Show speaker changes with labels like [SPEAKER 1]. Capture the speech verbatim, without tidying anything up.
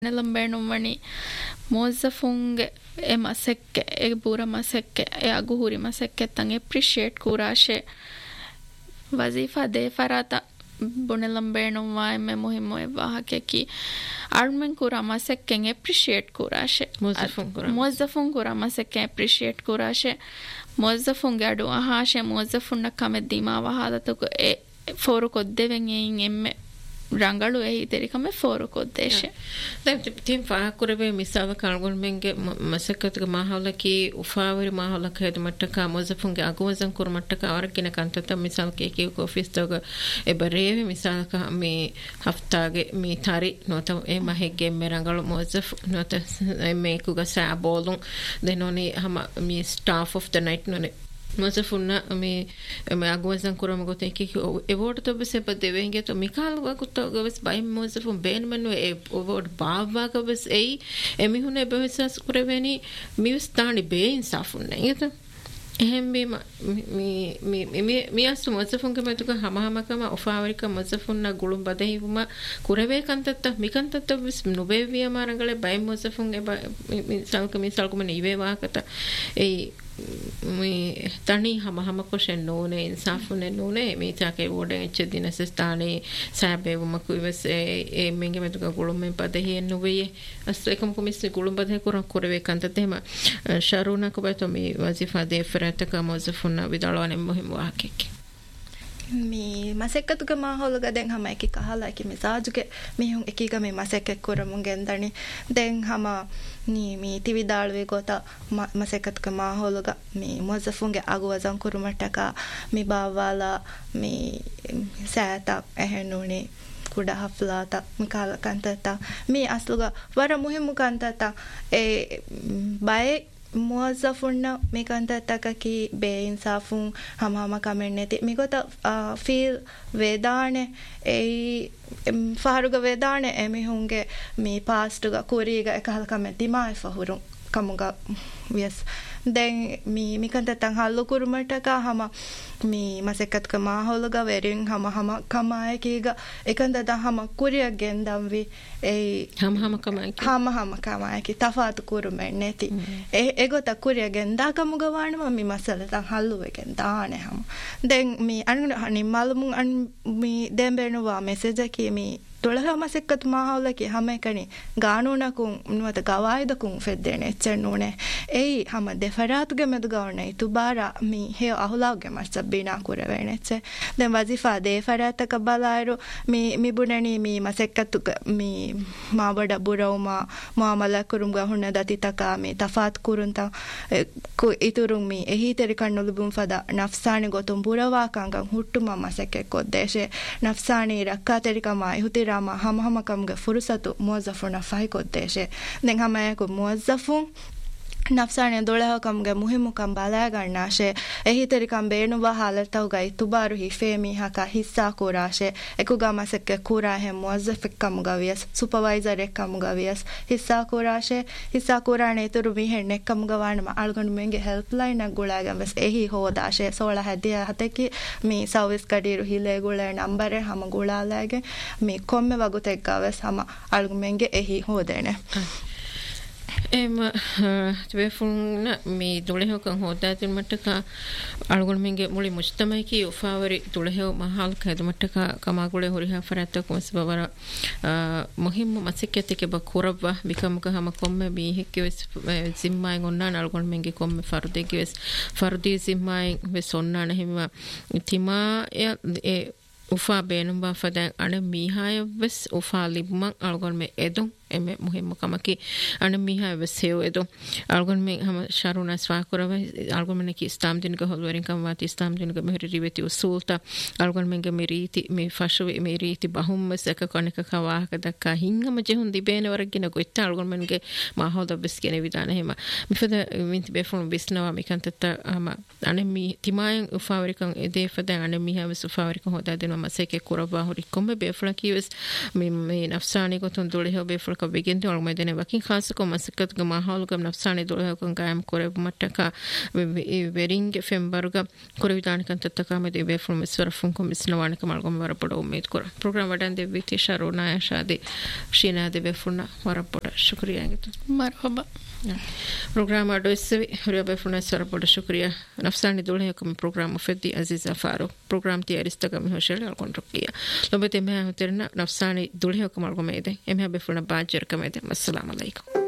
[SPEAKER 1] ನೆಲಂಬೇಣುಮಣಿ ಮೋಜಫುಂಗೆ A ಮಸೆಕ್ಕೆ A ಬೂರ ಮಸೆಕ್ಕೆ A ಅಗುಹುರಿ ಮಸೆಕ್ಕೆ ತಂಗೆ appreciate ಕೂರಾಶೆ ವಜೀಫಾ they ಫರಾತ ಬುಣೆಲಂಬೇಣುವಾ ಎಮ್ಮೆ ಮುಹಿಮ್ಮು ಎವ್ವಾಹಕೆಕಿ ಅಳ್ಮೆನ್ ಕೂರ ಮಸೆಕ್ಕೆಂಗೆ appreciate ಕೂರಾಶೆ ಮೋಜಫುನ್ ಕೂರ ಮಸೆಕ್ಕೆ appreciate ಕೂರಾಶೆ ಮೋಜಫುಂಗೆ ಅಡು ಅಹಾಶೆ ಮೋಜಫುನ್ನ ಕಮೆ ದಿಮಾವ ಹಾಲತುಕು A four ಕೊದ್ದೆವೆಂ ಏಯಿಂ ಎಮ್ಮೆ ರಂಗಳು ಎಹಿ ತೆರಿಕಮೆ four ಕೊದ್ದೇಶೆ
[SPEAKER 2] දැන් තින් ෆාහ කුරවේ මිසාව කල්ගොන් මෙන්ගේ මසකතක මහවලකී උෆාවරි මහවලක හෙද මට්ටක මොසෆුන්ගේ අගවසන් කුර මට්ටක අවරකින කන්තත මිසාව කේකී ඔෆිස් තෝග එබරේවි මිසාක මේ හෆ්තාගේ මේ තරි නොත ඒ මහෙගේ මේ ರಂಗಳು මොසෆ් නොත මේ කුග සාබෝලුන් දෙනෝනි හම මේ ස්ටාෆ් ඔෆ් ද නයිට් නොනේ මොසෆුන්න මේ මේ අගවසන් කුරම ගොතේ කි එවෝඩ තොබ සෙප දෙවෙන්ගේ තො මිකාල් වකුත ගවස් බයි මොසෆුන් බේන් මනු ඒ ඔවෝඩ බාවා ගවස් එයි එමිහුනේ බෙවසස් කුරවෙනි මිවස් තානි බේන් සෆුන් නේද එහෙම මේ මේ මේ මේ අස්තු මොසෆුන්ගේ මතුක හම හමකම ඔෆාවරික මොසෆුන්න ගුළුම් බදෙහිවම කුරවේ කන්තත්ත මිකන්තත්ත විස් නුබේවිය මාරංගලේ බයි මොසෆුන් එබ සල්ක මේ සල්කම නීවේ වාකත ඒ මේ තනි හම හම කොෂෙන් නෝනේ ඉන්සාෆුනේ නෝනේ මේ තාකේ වෝඩ එච්ච දිනස ස්ථානේ සෑබේවම කුවස් ඒ මෙන්ගේ මතුක ගුළුම් පදෙහි නුවේ අස්තු එකම කොමිස් ගුළුම් බදෙහි කුරන් කුරවේ කන්තතේම ශරුණ කබතෝ මේ වසිෆා දේ ෆරතක මොසෆුන්න විදලවනේ මුහිම් වාකෙක්
[SPEAKER 3] මේ මසෙක්කතුක මාහොලග දැන් හැම එකි කහලා එකි මිසාජුගේ මිහුන් එකීග මේ මසෙක්කෙක් කුරමුන් ගෙන්දනි දැන් හැම නී මේ තිවිදාළුවේ ගොත මසෙක්කතුක මාහොලග මේ මොසෆුන්ගේ අගවසන් කුරුමටක මේ බාවාලා මේ සෑත එහෙනුනේ kuda haflata mikala kantata mi asluga wara muhimu kantata e bae muwazzafuna mikantata ki be insafun hama hama kamenneti migota feel vedane ei faharuga vedane emihunge mi pastuga kuriga ekahal kameti mai fahurun kamuga yes දැන් මේ මිකන්තතන් හල්ලු කුරුමටක හම මේ මසෙක්කත්ක මාහොලග වෙරින් හම හම කමායකීග එකන්තත හම කුරියක් ගෙන්දම්වි ඒ
[SPEAKER 2] හම හම කමායකි
[SPEAKER 3] හම හම කමායකි තෆාතු කුරුමෙන් නැති ඒ එගොත කුරිය ගෙන්දා කමුග වානම මේ මසලතන් හල්ලුවකෙන් දානේ හම දැන් මේ අනු නිම්මලමුන් අන් මේ දෙම්බෙනවා මෙසේජ් එකේ මේ තොලහ මසෙක්කත් මාහොලකි හම එකනි ගානුණකුන් නුවත ගවායිදකුන් ෆෙද්දෙන එච්චනුනේ ei hama defaratuge medugawne itubara mi he ahulawge masabina kurevenetse den wazifa defarataka balairu mi mi bunani mi masekkatuga mi mawada burawma muamala kurumga hunna datitaka mi tafat kurunta ku iturun mi ehi teri kannulubun fada nafsani gotum burawa kangan huttuma masekke koddeshe nafsani rakka terikama ihutirama hama hama kamga fursatu muwazzafuna fai koddeshe den hama ko muwazzafun ನಫ್ಸಾನೆ ದೊಳಹಕಮ್ಗೆ ಮುಹಿಮುಕಂ ಬಲಾಗಣ್ಣಾಶೆ ಎಹಿ ತೆರಿಕಂ ಬೇಣುವ ಹಾಲತೌಗ ಇತುಬಾರು ಹಿಫೇಮಿ ಹಕ ಹಿಸ್ಸಾ ಕೂರಾಶೆ ಎಕುಗ ಮಸಕ್ಕೆ ಕೂರಾ ಹೆ ಮುವಜ್ಜಫ್ ಕಮ್ಗವಿಯಸ್ supervisor ಕಮ್ಗವಿಯಸ್ ಹಿಸ್ಸಾ ಕೂರಾಶೆ ಹಿಸ್ಸಾ ಕೂರಾನೆ ಇತುರು ಮಿ ಹೆಣ್ಣೆ ಕಮ್ಗವಾಣ ಅಳ್ಗೊಂಡು ಮೆಂಗೆ help line ಗುಳಾಗ bus ಎಹಿ ಹೋದಾಶೆ ಸೋಳ ಹದಿಯ ಹತಕಿ ಮಿ service ಕಡೀರು ಹಿಲೆ ಗುಳೆ ನಂಬರೆ ಹಮ ಗುಳಾಲಾಗೆ ಮಿ ಕೊಮ್ಮೆ ವಗುತೆಗ್ಗವಸ್ ಹಮ ಅಳ್ಗು ಮೆಂಗೆ ಎಹಿ ಹೋದೇನೆ
[SPEAKER 2] එම තෙෆුන් මේ දුලෙහකන් හොදාතින් මට්ටක අලගොන් මින්ගේ මුලි මුජ්තමයිකි උෆාවරි දුලෙහ මහල් කද මට්ටක කමාගුලේ හොරිහ ෆරත්ත කොස් Bauer මුහිම් මසිකෙතික බකුරව විකමක හම කොම්මೆ බී හික්කෙස් සිම්මයි ගොන්නාන අලගොන් මින්ගේ කොම්මೆ ෆර්දේ කිවස් ෆර්දී සිම්මයි වෙසොන්නාන හිම තිමා ඒ උෆා බේනුම්බා ෆදන් අන මීහාය වෙස් උෆා ලිබ්මන් අලගොන් මේ එදුන් එමෙ මුහිම්ම කමකි අන මීහාය වෙස් හේව එදුන් අලගොන් මේ හම ශරුණ ස්වා කරව අලගොන් මේ කි ස්තාම් දිනක හොල්වරින් කම වාති ස්තාම් දිනක මෙහෙරි රිවෙති උසූල්තා අලගොන් මෙන්ගේ මෙරීති මේ ෆෂු මෙරීති බහුම්මස් එක කණක කවාහක දක්කා හිංගම ජෙහුන් දිබේන වරගෙන ගොත්ත අලගොන් මෙන්ගේ මාහොද බස් කියන විදාන හැම මිෆද වින්ති බෙෆොන් බිස්නවා මිකන්තත හම අන මී තිමායන් උෆාවරිකන් එදේ ෆද අන මීහාය වෙස් උෆාවරිකන් හොදා දෙනවා maseke kuraba hori komme befla kiwes mi mi nafsani gotun dole ho befla ka begente ol medene wakin khas ko masakat ga mahal ga nafsani dole ho kan gaam kore mattaka vering fembarga kore vidan kan tattaka me de befla meswar fun ko misnawan ka malgom war podo ummid kora program wadan de viti sharona shade shina de befla war poda shukriya gitu
[SPEAKER 1] marhaba
[SPEAKER 2] program ado isvi horiya befla sar poda shukriya nafsani dole ho kam program feddi aziza faro program ti arista kam ho shel al kontrokliya lobete me hoterna nafsani dole ho kam algo me de em ha befla bajer kam de assalamu alaikum